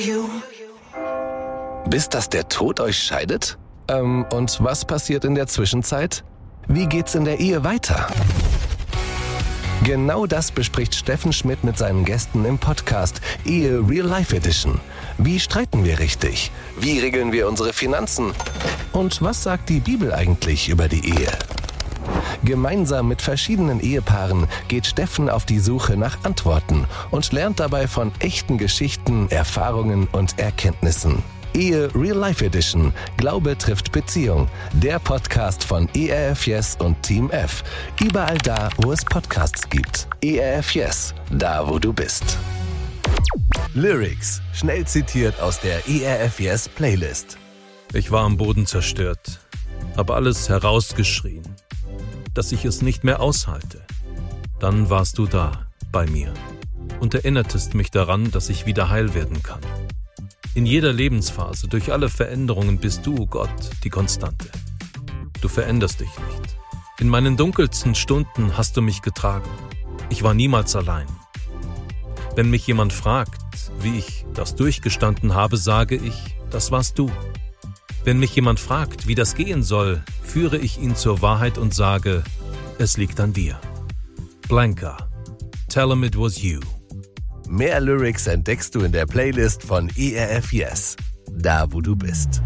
Bis dass der Tod euch scheidet? Und was passiert in der Zwischenzeit? Wie geht's in der Ehe weiter? Genau das bespricht Steffen Schmidt mit seinen Gästen im Podcast Ehe Real Life Edition. Wie streiten wir richtig? Wie regeln wir unsere Finanzen? Und was sagt die Bibel eigentlich über die Ehe? Gemeinsam mit verschiedenen Ehepaaren geht Steffen auf die Suche nach Antworten und lernt dabei von echten Geschichten, Erfahrungen und Erkenntnissen. Ehe Real Life Edition. Glaube trifft Beziehung. Der Podcast von ERF Yes und Team F. Überall da, wo es Podcasts gibt. ERF Yes, da wo du bist. Lyrics, schnell zitiert aus der ERF Yes Playlist. Ich war am Boden zerstört, habe alles herausgeschrien, dass ich es nicht mehr aushalte. Dann warst du da, bei mir, und erinnertest mich daran, dass ich wieder heil werden kann. In jeder Lebensphase, durch alle Veränderungen bist du, Gott, die Konstante. Du veränderst dich nicht. In meinen dunkelsten Stunden hast du mich getragen. Ich war niemals allein. Wenn mich jemand fragt, wie ich das durchgestanden habe, sage ich, das warst du. Wenn mich jemand fragt, wie das gehen soll, führe ich ihn zur Wahrheit und sage, es liegt an dir. Blanca, tell him it was you. Mehr Lyrics entdeckst du in der Playlist von ERF Yes, da wo du bist.